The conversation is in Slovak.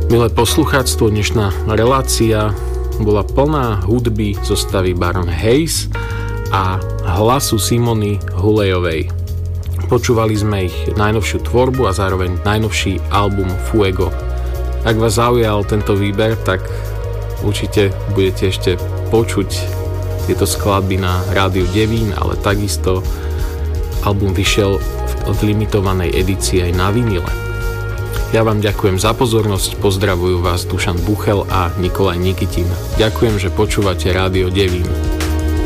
Milé poslucháctvo, dnešná relácia bola plná hudby zostavy Baron Hayes a hlasu Simony Hulejovej. Počúvali sme ich najnovšiu tvorbu a zároveň najnovší album Fuego. Ak vás zaujal tento výber, tak určite budete ešte počuť tieto skladby na Rádiu Devín, ale takisto album vyšiel v limitovanej edícii aj na vinile. Ja vám ďakujem za pozornosť, pozdravujú vás Dušan Buchel a Nikolaj Nikitin. Ďakujem, že počúvate Rádio Devín.